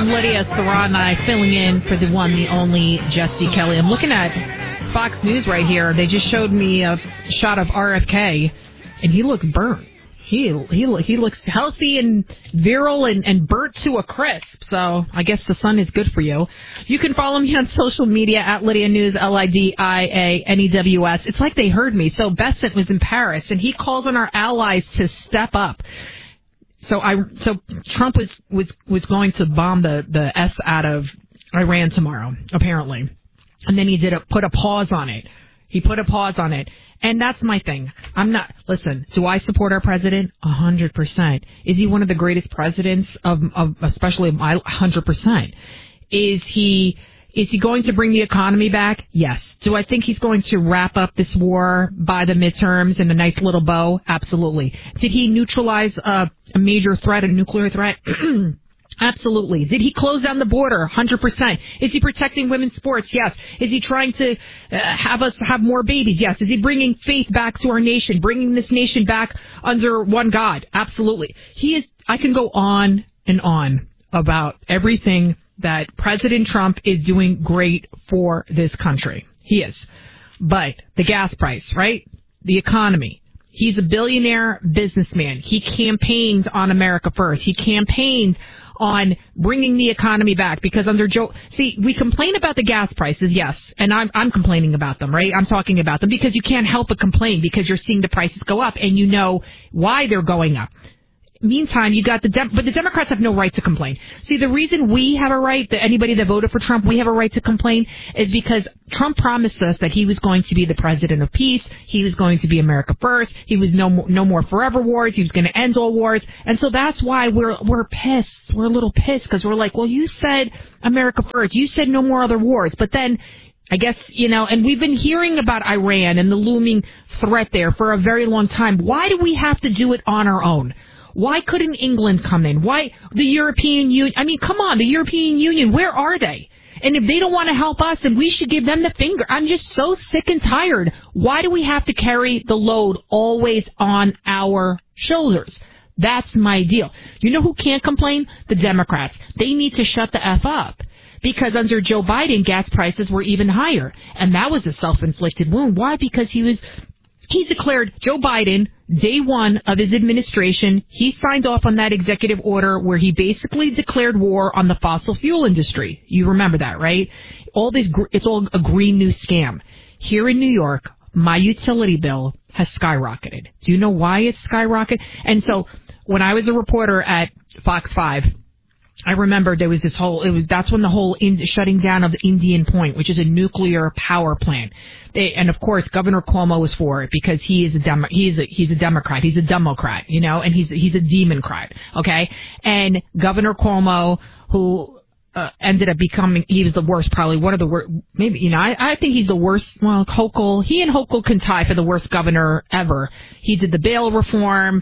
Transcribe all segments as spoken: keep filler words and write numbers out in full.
I'm Lydia Serrani, filling in for the one, the only Jesse Kelly. I'm looking at Fox News right here. They just showed me a shot of R F K, and he looks burnt. He he he looks healthy and virile and, and burnt to a crisp. So I guess the sun is good for you. You can follow me on social media at Lydia News, L I D I A N E W S. It's like they heard me. So Bessent was in Paris, and he calls on our allies to step up. So I so Trump was, was, was going to bomb the, the S out of Iran tomorrow, apparently. And then he did a, put a pause on it. He put a pause on it. And that's my thing. I'm not, listen, do I support our president? A hundred percent. Is he one of the greatest presidents of, of especially my a hundred percent? Is he, is he going to bring the economy back? Yes. Do I think he's going to wrap up this war by the midterms in a nice little bow? Absolutely. Did he neutralize a, a major threat, a nuclear threat? Absolutely. Did he close down the border? one hundred percent. Is he protecting women's sports? Yes. Is he trying to uh, have us have more babies? Yes. Is he bringing faith back to our nation, bringing this nation back under one God? Absolutely. He is. I can go on and on about everything that President Trump is doing great for this country. He is. But the gas price, right? The economy. He's a billionaire businessman. He campaigns on America First. He campaigns on bringing the economy back because under Joe, see, we complain about the gas prices, yes, and I'm I'm complaining about them, right? I'm talking about them because you can't help but complain because you're seeing the prices go up and you know why they're going up. Meantime, you got the Dem- but the Democrats have no right to complain. See, the reason we have a right, that anybody that voted for Trump, we have a right to complain, is because Trump promised us that he was going to be the president of peace. He was going to be America first. He was no more, no more forever wars. He was going to end all wars. And so that's why we're we're pissed. We're a little pissed because we're like, well, you said America first. You said no more other wars. But then I guess, you know, and we've been hearing about Iran and the looming threat there for a very long time. Why do we have to do it on our own? Why couldn't England come in? Why the European Union? I mean, come on, the European Union, where are they? And if they don't want to help us, then we should give them the finger. I'm just so sick and tired. Why do we have to carry the load always on our shoulders? That's my deal. You know who can't complain? The Democrats. They need to shut the F up. Because under Joe Biden, gas prices were even higher. And that was a self-inflicted wound. Why? Because he was... He declared, Joe Biden, day one of his administration, he signed off on that executive order where he basically declared war on the fossil fuel industry. You remember that, right? All this, it's all a green new scam. Here in New York, my utility bill has skyrocketed. Do you know why it's skyrocketed? And so when I was a reporter at Fox five, I remember there was this whole, it was, that's when the whole in, shutting down of the Indian Point, which is a nuclear power plant. They, and of course, Governor Cuomo was for it because he is a Demo, he's a, he's a Democrat. He's a Democrat, you know, and he's, he's a democrat. Okay. And Governor Cuomo, who, uh, ended up becoming, he was the worst, probably one of the worst, maybe, you know, I, I think he's the worst, well, Hochul, he and Hochul can tie for the worst governor ever. He did the bail reform.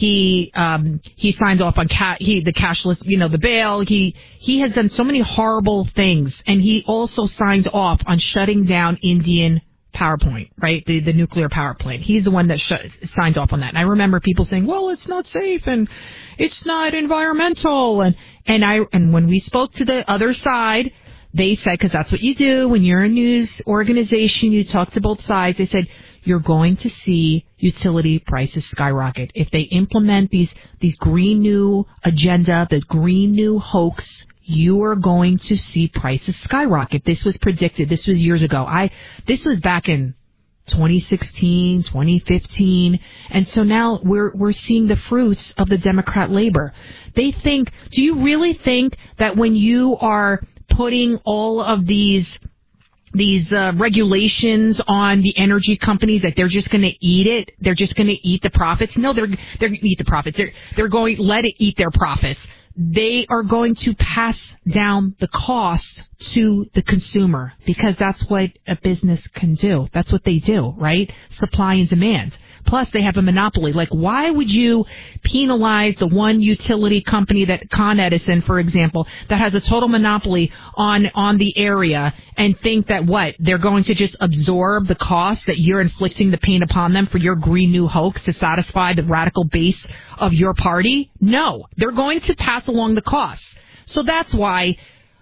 He um he signed off on ca- he the cashless, you know, the bail. He he has done so many horrible things, and he also signed off on shutting down Indian power plant, right? The the nuclear power plant. He's the one that sh- signed off on that. And I remember people saying, "Well, it's not safe and it's not environmental." And and I and when we spoke to the other side, they said, because that's what you do when you're a news organization, you talk to both sides. They said, you're going to see utility prices skyrocket. If they implement these, these green new agenda, the green new hoax, you are going to see prices skyrocket. This was predicted. This was years ago. I, this was back in twenty sixteen, twenty fifteen. And so now we're, we're seeing the fruits of the Democrat labor. They think, do you really think that when you are putting all of these these uh, regulations on the energy companies that they're just going to eat it? They're just going to eat the profits? No, they're they're going to eat the profits. They're they're going to let it eat their profits. They are going to pass down the cost to the consumer because that's what a business can do. That's what they do, right? Supply and demand. Plus, they have a monopoly. Like, why would you penalize the one utility company, that Con Edison, for example, that has a total monopoly on on the area, and think that what? They're going to just absorb the cost that you're inflicting the pain upon them for your Green New hoax to satisfy the radical base of your party? No. They're going to pass along the costs. So that's why,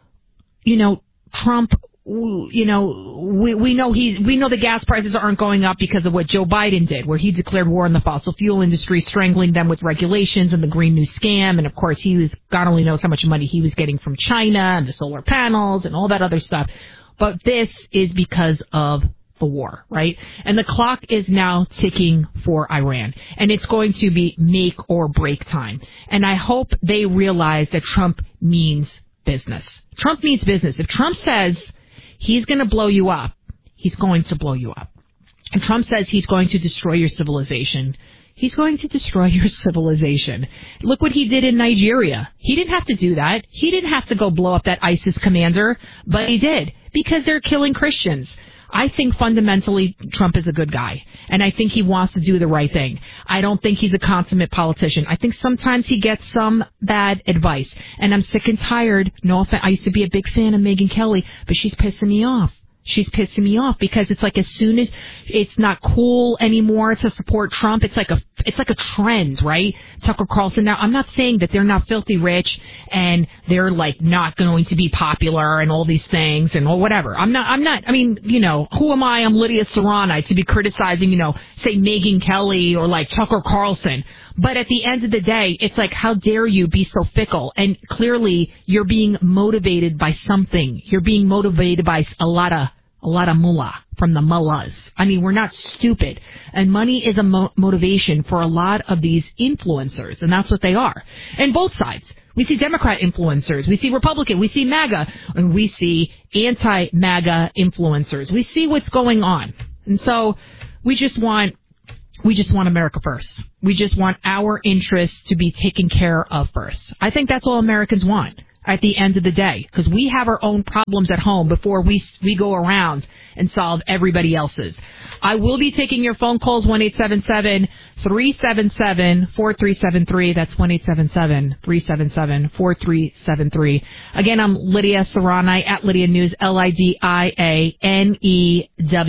you know, Trump, you know, we, we know he, we know the gas prices aren't going up because of what Joe Biden did, where he declared war on the fossil fuel industry, strangling them with regulations and the Green New Scam. And of course, he was, God only knows how much money he was getting from China and the solar panels and all that other stuff. But this is because of the war, right? And the clock is now ticking for Iran. And it's going to be make or break time. And I hope they realize that Trump means business. Trump means business. If Trump says he's going to blow you up, he's going to blow you up. And Trump says he's going to destroy your civilization. He's going to destroy your civilization. Look what he did in Nigeria. He didn't have to do that. He didn't have to go blow up that ISIS commander, but he did because they're killing Christians. I think fundamentally Trump is a good guy, and I think he wants to do the right thing. I don't think he's a consummate politician. I think sometimes he gets some bad advice, and I'm sick and tired. No offense, I used to be a big fan of Megyn Kelly, but she's pissing me off. She's pissing me off because it's like as soon as it's not cool anymore to support Trump, it's like a it's like a trend, right? Tucker Carlson. Now, I'm not saying that they're not filthy rich and they're like not going to be popular and all these things and or whatever. I'm not. I'm not. I mean, you know, who am I? I'm Lydia Serrani to be criticizing, you know, say Megyn Kelly or like Tucker Carlson. But at the end of the day, it's like, how dare you be so fickle? And clearly, you're being motivated by something. You're being motivated by a lot of a lot of mullah from the mullahs. I mean, we're not stupid. And money is a mo- motivation for a lot of these influencers, and that's what they are. And both sides. We see Democrat influencers. We see Republican. We see MAGA. And we see anti-MAGA influencers. We see what's going on. And so we just want... We just want America first. We just want our interests to be taken care of first. I think that's all Americans want at the end of the day, because we have our own problems at home before we we go around and solve everybody else's. I will be taking your phone calls, one eight seven seven, three seven seven, four three seven three. That's one eight seven seven, three seven seven, four three seven three. Again, I'm Lydia Serrani at Lydia News, L I D I A N E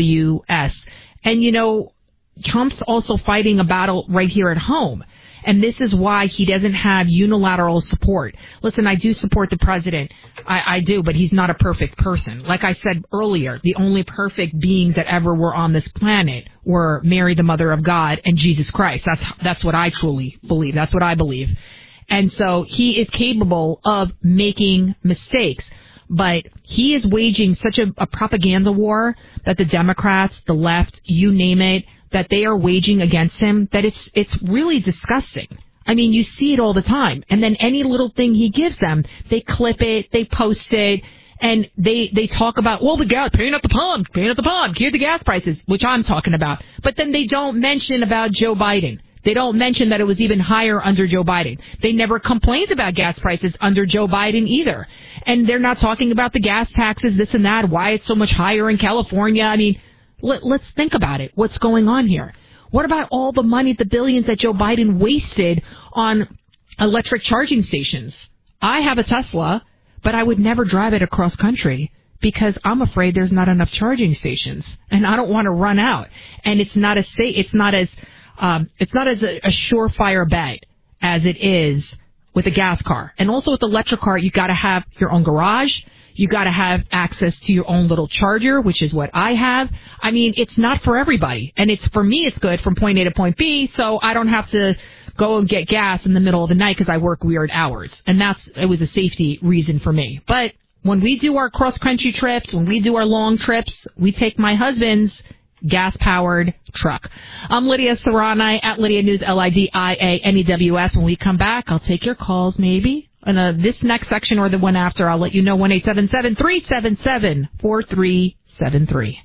W S. And, you know, Trump's also fighting a battle right here at home. And this is why he doesn't have unilateral support. Listen, I do support the president. I, I do, but he's not a perfect person. Like I said earlier, the only perfect beings that ever were on this planet were Mary, the Mother of God, and Jesus Christ. That's, that's what I truly believe. That's what I believe. And so he is capable of making mistakes. But he is waging such a, a propaganda war that the Democrats, the left, you name it, that they are waging against him, that it's it's really disgusting. I mean, you see it all the time. And then any little thing he gives them, they clip it, they post it, and they, they talk about, well, the gas, paying at the pump, paying at the pump, here are the gas prices, which I'm talking about. But then they don't mention about Joe Biden. They don't mention that it was even higher under Joe Biden. They never complained about gas prices under Joe Biden either. And they're not talking about the gas taxes, this and that, why it's so much higher in California. I mean, let, let's think about it. What's going on here? What about all the money, the billions that Joe Biden wasted on electric charging stations? I have a Tesla, but I would never drive it across country because I'm afraid there's not enough charging stations, and I don't want to run out. And it's not as safe. It's not as um, it's not as a, a surefire bet as it is with a gas car. And also with the electric car, you got to have your own garage. You got to have access to your own little charger, which is what I have. I mean, it's not for everybody. And it's for me, it's good from point A to point B, so I don't have to go and get gas in the middle of the night because I work weird hours. And that's it was a safety reason for me. But when we do our cross-country trips, when we do our long trips, we take my husband's gas-powered truck. I'm Lydia Serrani at Lydia News, L I D I A N E W S. When we come back, I'll take your calls maybe. In uh, this next section or the one after, I'll let you know, one eight seven seven, three seven seven, four three seven three.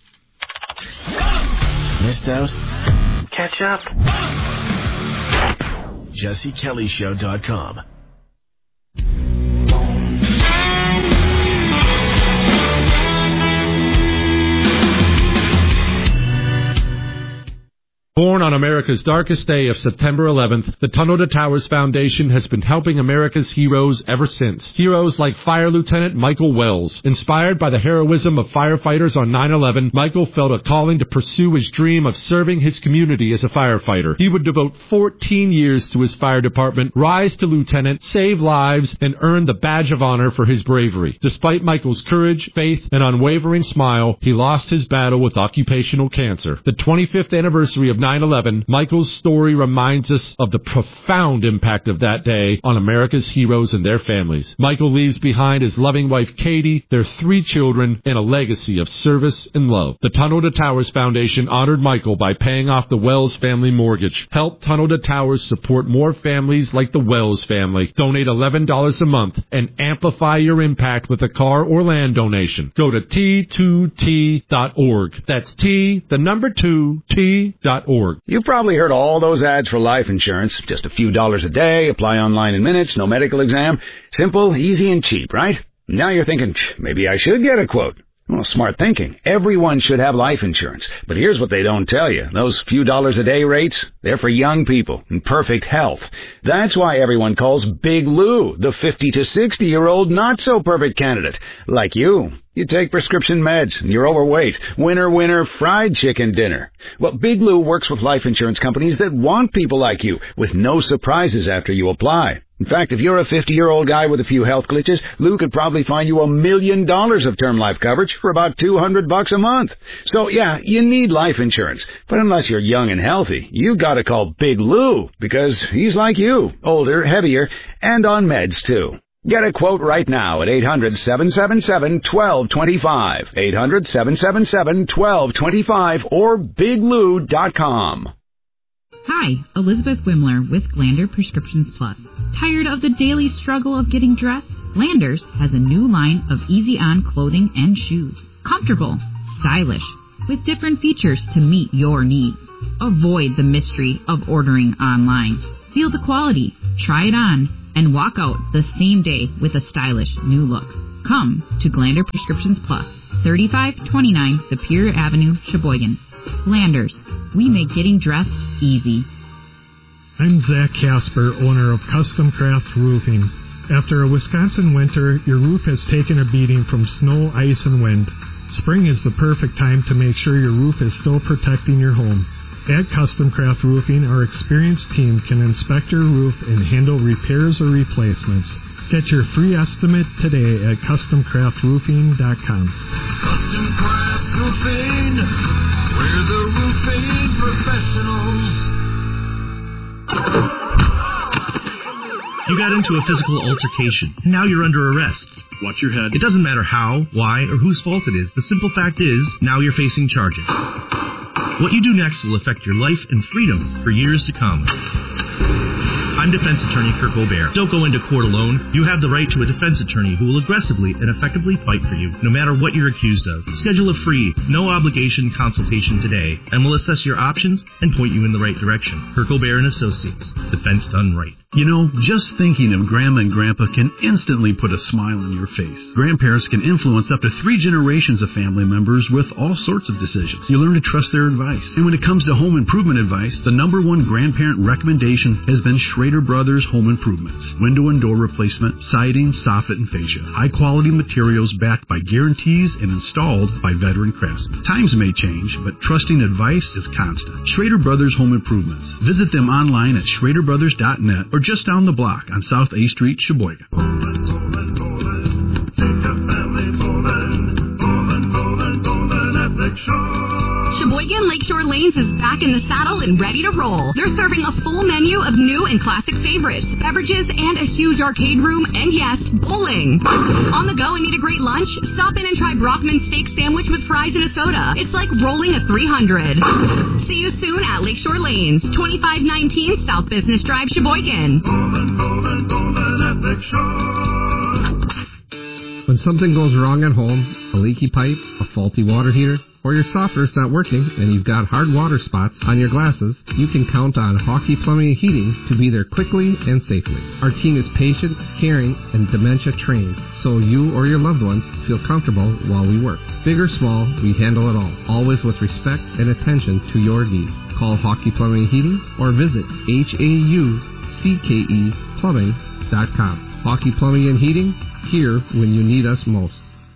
Missed out? Catch up. Jesse Kelly Show dot com. Born on America's darkest day of September eleventh, the Tunnel to Towers Foundation has been helping America's heroes ever since. Heroes like Fire Lieutenant Michael Wells. Inspired by the heroism of firefighters on nine eleven, Michael felt a calling to pursue his dream of serving his community as a firefighter. He would devote fourteen years to his fire department, rise to lieutenant, save lives, and earn the badge of honor for his bravery. Despite Michael's courage, faith, and unwavering smile, he lost his battle with occupational cancer. The twenty-fifth anniversary of nine eleven, Michael's story reminds us of the profound impact of that day on America's heroes and their families. Michael leaves behind his loving wife Katie, their three children, and a legacy of service and love. The Tunnel to Towers Foundation honored Michael by paying off the Wells family mortgage. Help Tunnel to Towers support more families like the Wells family. Donate eleven dollars a month and amplify your impact with a car or land donation. Go to T two T dot org. That's T, the number two, T dot org. You've probably heard all those ads for life insurance. Just a few dollars a day, apply online in minutes, no medical exam. Simple, easy, and cheap, right? Now you're thinking, maybe I should get a quote. Well, smart thinking. Everyone should have life insurance. But here's what they don't tell you. Those few dollars a day rates, they're for young people in perfect health. That's why everyone calls Big Lou the fifty to sixty-year-old not-so-perfect candidate. Like you. You take prescription meds, and you're overweight. Winner, winner, fried chicken dinner. Well, Big Lou works with life insurance companies that want people like you, with no surprises after you apply. In fact, if you're a fifty-year-old guy with a few health glitches, Lou could probably find you a million dollars of term life coverage for about two hundred bucks a month. So, yeah, you need life insurance. But unless you're young and healthy, you've got to call Big Lou, because he's like you, older, heavier, and on meds, too. Get a quote right now at eight hundred, seven seven seven, one two two five, eight hundred, seven seven seven, one two two five, or big lou dot com. Hi, Elizabeth Wimler with Glander Prescriptions Plus. Tired of the daily struggle of getting dressed? Glanders has a new line of easy-on clothing and shoes. Comfortable, stylish, with different features to meet your needs. Avoid the mystery of ordering online. Feel the quality, try it on, and walk out the same day with a stylish new look. Come to Glander Prescriptions Plus, thirty-five twenty-nine Superior Avenue, Sheboygan. Glanders, we make getting dressed easy. I'm Zach Casper, owner of Custom Craft Roofing. After a Wisconsin winter, your roof has taken a beating from snow, ice, and wind. Spring is the perfect time to make sure your roof is still protecting your home. At Custom Craft Roofing, our experienced team can inspect your roof and handle repairs or replacements. Get your free estimate today at custom craft roofing dot com. Custom Craft Roofing, we're the roofing professionals. You got into a physical altercation, and now you're under arrest. Watch your head. It doesn't matter how, why, or whose fault it is. The simple fact is, now you're facing charges. What you do next will affect your life and freedom for years to come. I'm defense attorney Kirk O'Bear. Don't go into court alone. You have the right to a defense attorney who will aggressively and effectively fight for you, no matter what you're accused of. Schedule a free, no-obligation consultation today, and we'll assess your options and point you in the right direction. Kirk O'Bear and Associates. Defense done right. You know, just thinking of Grandma and Grandpa can instantly put a smile on your face. Grandparents can influence up to three generations of family members with all sorts of decisions. You learn to trust their advice. And when it comes to home improvement advice, the number one grandparent recommendation has been Schrader Brothers Home Improvements. Window and door replacement, siding, soffit, and fascia. High-quality materials backed by guarantees and installed by veteran craftsmen. Times may change, but trusting advice is constant. Schrader Brothers Home Improvements. Visit them online at schrader brothers dot net or just down the block on South A Street, Sheboygan. Bowling, bowling, bowling. Take a family bowling. Bowling, bowling, bowling at Lakeshore. Sheboygan Lakeshore Lanes is back in the saddle and ready to roll. They're serving a full menu of new and classic favorites, beverages, and a huge arcade room, and yes, bowling. On the go and need a great lunch? Stop in and try Brockman's steak sandwich with fries and a soda. It's like rolling a three hundred. See you soon at Lakeshore Lanes, twenty-five nineteen South Business Drive, Sheboygan. Bowling, bowling, bowling at Lakeshore. When something goes wrong at home, A leaky pipe, a faulty water heater, or your softener's not working and you've got hard water spots on your glasses, you can count on Hawkey Plumbing and Heating to be there quickly and safely. Our team is patient, caring, and dementia trained, so you or your loved ones feel comfortable while we work. Big or small, we handle it all, always with respect and attention to your needs. Call Hawkey Plumbing and Heating or visit H A U C K E plumbing dot com. Hawkey Plumbing and Heating, here when you need us most.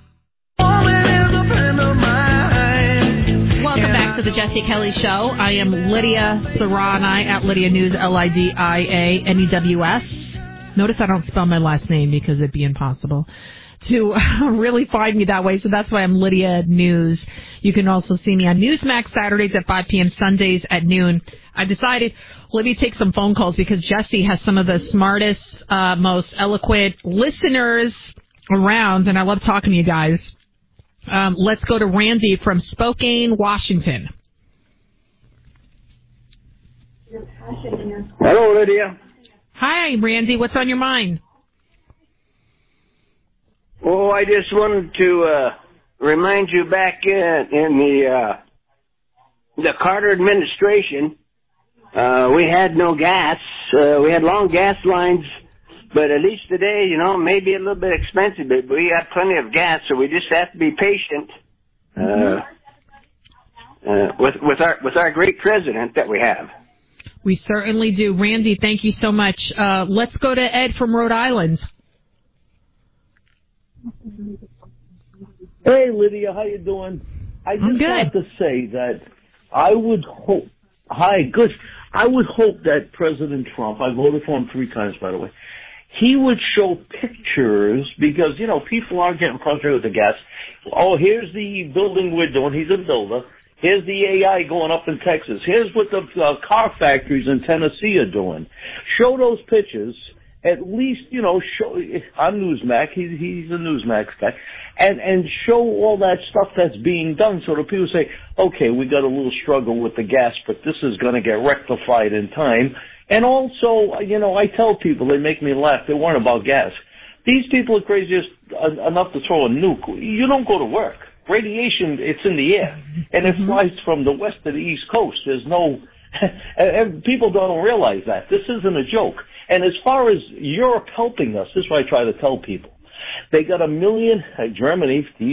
Welcome back to the Jesse Kelly Show. I am Lydia Serrani at Lydia News, L I D I A N E W S. Notice I don't spell my last name because it'd be impossible to really find me that way. So that's why I'm Lydia News. You can also see me on Newsmax Saturdays at five p.m., Sundays at noon. I decided, let me take some phone calls because Jesse has some of the smartest, uh, most eloquent listeners around, and I love talking to you guys. Um, let's go to Randy from Spokane, Washington. Hello, Lydia. Hi, Randy. What's on your mind? Oh, I just wanted to uh, remind you back in, in the uh, the Carter administration, uh, we had no gas. Uh, we had long gas lines, but at least today, you know, maybe a little bit expensive, but we got plenty of gas, so we just have to be patient uh, uh, with with our with our great president that we have. We certainly do. Randy, thank you so much. Uh, let's go to Ed from Rhode Island. Hey, Lydia, how you doing? I just want to say that I would hope, hi, good. I would hope that President Trump, I voted for him three times, by the way, he would show pictures because, you know, people are getting frustrated with the gas. Oh, here's the building we're doing. He's a builder. Here's the A I going up in Texas. Here's what the uh, car factories in Tennessee are doing. Show those pictures. At least, you know, show on Newsmax. He's he's a Newsmax guy, and and show all that stuff that's being done, so that people say, okay, we got a little struggle with the gas, but this is going to get rectified in time. And also, you know, I tell people, they make me laugh. They weren't about gas. These people are crazy enough to throw a nuke. You don't go to work. Radiation, it's in the air, and it flies from the west to the east coast. There's no, and people don't realize that. This isn't a joke. And as far as Europe helping us, this is what I try to tell people. They got a million, uh, Germany,